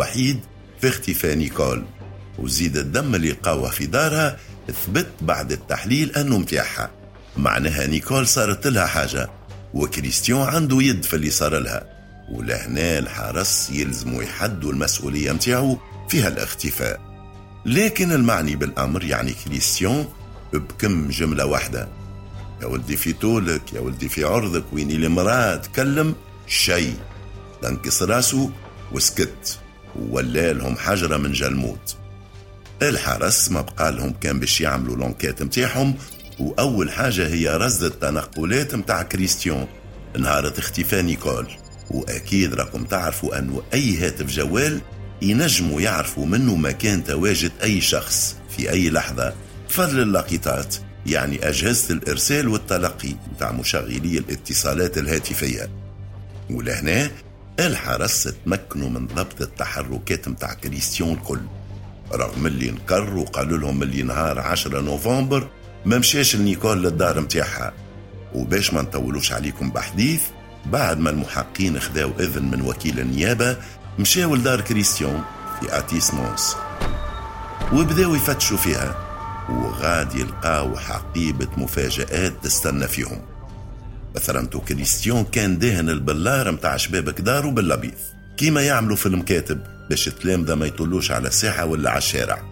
الوحيد في اختفاء نيكول، وزيد الدم اللي لقاوه في دارها ثبت بعد التحليل أنه متاعها، معناها نيكول صارت لها حاجة وكريستيان عنده يد في اللي صار لها. ولهنا الحرس يلزموا يحدوا المسؤولية متاعه في هالاختفاء. لكن المعني بالأمر يعني كريستيان بكم جملة واحدة: يا ولدي في طولك، يا ولدي في عرضك، ويني المرأة تكلم شيء، تنكس راسه وسكت، وولا لهم حجرة من جلموت. الحرس ما بقى لهم كان باش يعملوا لونكات متاعهم، وأول حاجة هي رصد التنقلات متاع كريستيان نهار اختفاء نيكول. وأكيد راكم تعرفوا أنه أي هاتف جوال ينجموا يعرفوا منه مكان تواجد أي شخص في أي لحظة بفضل اللاقطات، يعني أجهزة الإرسال والتلقي متاع مشغلي الاتصالات الهاتفية. ولهنا الحرس تمكنوا من ضبط التحركات متاع كريستيان الكل، رغم اللي نكر وقالوا لهم اللي نهار 10 نوفمبر ما مشاش لنيكول للدار متاعها. وباش ما نطولوش عليكم بحديث، بعد ما المحققين خذاو إذن من وكيل النيابة مشاو لدار كريستيان في أتيس مونس وبداو يفتشوا فيها، وغادي يلقاو حقيبة مفاجآت تستنى فيهم. مثلا كريستيان كان دهن البلار متاع شبابك دارو باللبيث كيما يعملوا في المكاتب باش التلامذة ما يطلوش على الساحة ولا على الشارع.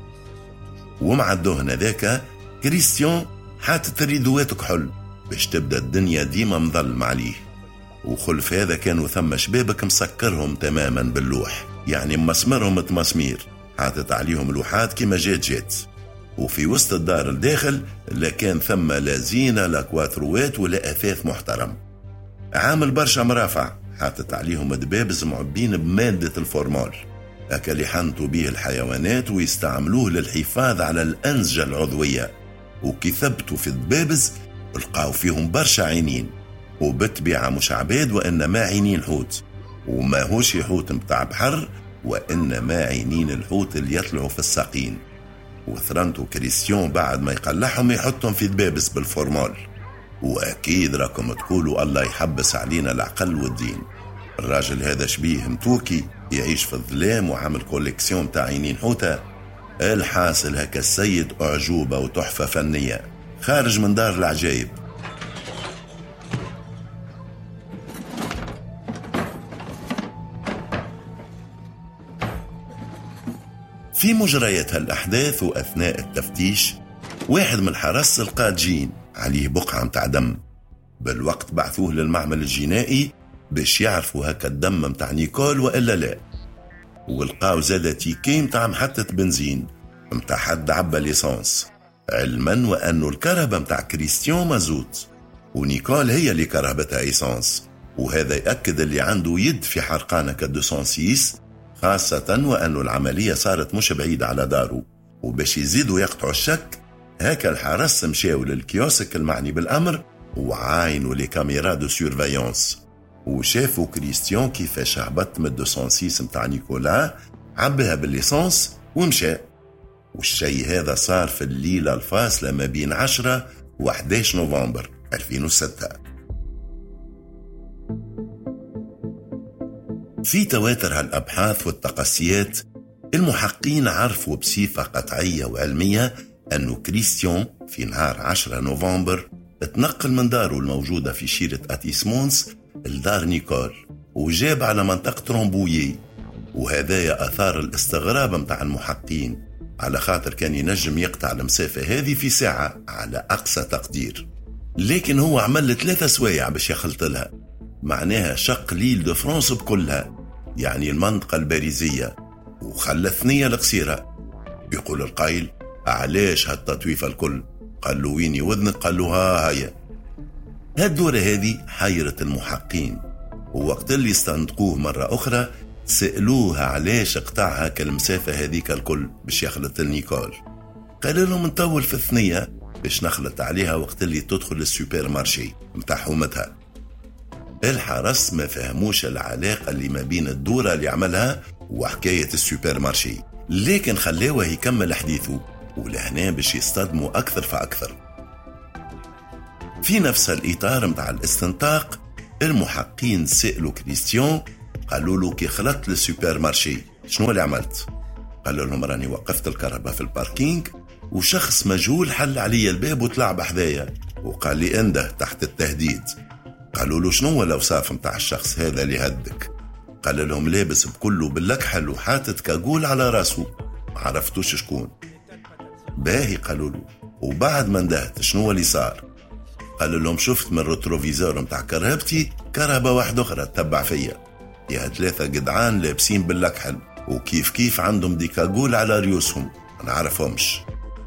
ومع الدهن ذاك كريستيان حاطط ريدوات كحل باش تبدا الدنيا ديما مظلم عليه. وخلف هذا كانوا ثم شبابك مسكرهم تماما باللوح، يعني مسمرهم تمسمير، حاطط عليهم لوحات كما جات. وفي وسط الدار الداخل لا كان ثم لا زينة لا كواتروات ولا أثاث محترم. عامل برشا مرافع حاطط عليهم دبابز معبين بمادة الفورمال، هكا اللي حنطوا به الحيوانات ويستعملوه للحفاظ على الأنسجة العضوية. وكي ثبتوا في الدبابز لقاو فيهم برشا عينين، وبالطبيعة مش عباد وإنما عينين حوت، وما هوش حوت متاع بحر وإنما عينين الحوت اللي يطلعوا في الساقين. وثرنتو كريستيان بعد ما يقلعهم يحطهم في دبابس بالفورمال. وأكيد راكم تقولوا الله يحبس علينا العقل والدين، الراجل هذا شبيه متوكي يعيش في الظلام وعمل كوليكسيون تاع عينين حوتة. الحاصل هكا السيد أعجوبة وتحفة فنية خارج من دار العجائب. في مجريات هالأحداث وأثناء التفتيش واحد من الحرس لقى جين عليه بقعة متاع دم. بالوقت بعثوه للمعمل الجنائي باش يعرفوا هكا الدم متاع نيكول وإلا لا. ولقاو زادة تيكي متاع محطة بنزين متاع حد عبا ليسانس، علما وأنه الكهرباء متاع كريستيان مازوت ونيكول هي اللي كرهبتها إيسانس. وهذا يأكد اللي عنده يد في حرقانة ك206، خاصة وأنه العملية صارت مش بعيدة على داره. وباش يزيدوا يقطعوا الشك هكا الحرس مشاو للكيوسك المعني بالأمر وعاينوا لي كاميرا دو سيرفايونس، وشافوا كريستيان كيفاش هبط من 206 متاع نيكولا، عبها بالليسانس ومشى. والشيء هذا صار في الليلة الفاصلة ما بين 10 و 11 نوفمبر 2006. في تواتر هالأبحاث والتقصيات المحققين عرفوا بصفة قطعية وعلمية أنه كريستيان في نهار 10 نوفمبر اتنقل من داره الموجودة في شيرة أتيسمونس لدار نيكول وجاب على منطقة ترومبويي. وهذا أثار الاستغراب متاع المحققين على خاطر كان ينجم يقطع المسافة هذه في ساعة على أقصى تقدير، لكن هو عمل 3 سوايع باش يخلط لها، معناها شق ليل دو فرانس بكلها، يعني المنطقة الباريزية، وخلى 2 القصيرة. يقول القائل علاش هالتطويفة الكل؟ قال له ويني وذنك؟ قال له هاي. هالدورة هذه حيرت المحققين، ووقت اللي استنطقوه مرة أخرى سألوها علاش قطعها كالمسافة هذيك الكل باش يخلط النيكول. قال لهم نطول في 2 باش نخلط عليها وقت اللي تدخل السوبر مارشي متاع حومتها. الحرس ما فهموش العلاقة اللي ما بين الدورة اللي عملها وحكاية السوبر مارشي، لكن خلوه يكمل حديثه ولهنا باش يصطدموا أكثر فأكثر. في نفس الإطار متاع الاستنطاق المحققين سألوا كريستيان، قالوا له كي خلطت للسوبر مارشي شنو اللي عملت؟ قال لهم راني وقفت الكهرباء في الباركينج وشخص مجهول حل علي الباب وطلع بحذايا وقال لي انده تحت التهديد. قالوا له شنو الأوصاف متاع الشخص هذا اللي هدك؟ قال لهم لابس بكله باللكحل وحاطط كاقول على راسه، ما عرفتوش شكون. باهي قالوا له، وبعد ما اندهت شنو اللي صار؟ قال لهم شفت من الروتروفيزور متاع كرهبتي كرهبة واحدة أخرى تتبع فيا، يا 3 جدعان لابسين باللكحل وكيف كيف عندهم ديكاقول على ريوسهم ما نعرفهمش.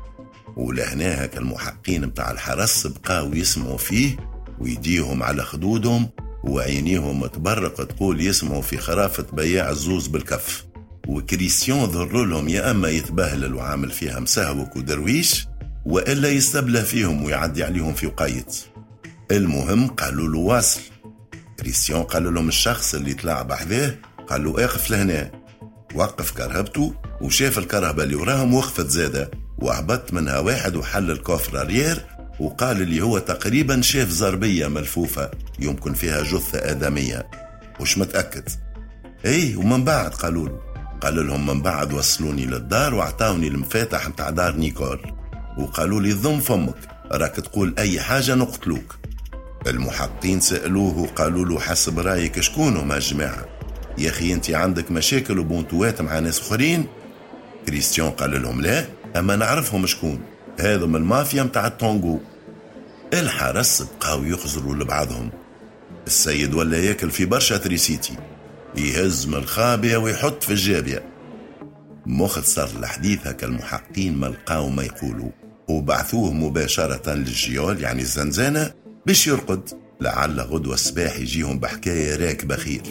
ولهنا هكا المحققين متاع الحرس بقاو يسمعوا فيه ويديهم على خدودهم وعينيهم تبرق تقول يسمعوا في خرافة بياع الزوز بالكف. وكريستيان ظهر لهم يا أما يتبهلل وعامل فيها مسهوك ودرويش وإلا يستبله فيهم ويعدي عليهم في وقايت. المهم قالوا له واصل. كريستيان قال لهم الشخص اللي طلع بحذاه قال له اقف لهنا. وقف كرهبته وشاف الكرهبة اللي وراهم وقفت زادة وعبط منها واحد وحل الكوفر اريير وقال اللي هو تقريبا شاف زربية ملفوفة يمكن فيها جثة آدمية وش متأكد. ايه ومن بعد قالوا له، قال لهم من بعد وصلوني للدار وعطاوني المفاتح متاع دار نيكول وقالوا لي ضم فمك راك تقول اي حاجة نقتلوك. المحققين سألوه وقالوا له حسب رايك شكونهم هالجماعة؟ يا اخي انت عندك مشاكل وبونتوات مع ناس اخرين؟ كريستيان قال لهم لا اما نعرفهم شكون، هذم المافيا متاع التونغو. الحرس بقاو يخزروا لبعضهم. السيد ولا ياكل في برشا تريسيتي، يهز من الخابية ويحط في الجابية. مختصر الحديث هكا المحققين ما لقاو ما يقولوا وبعثوه مباشرة للجيول يعني الزنزانة باش يرقد لعل غدوة الصباح يجيهم بحكاية راكبة خير.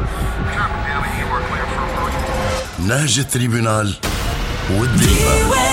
نهج التريبونال والديوة.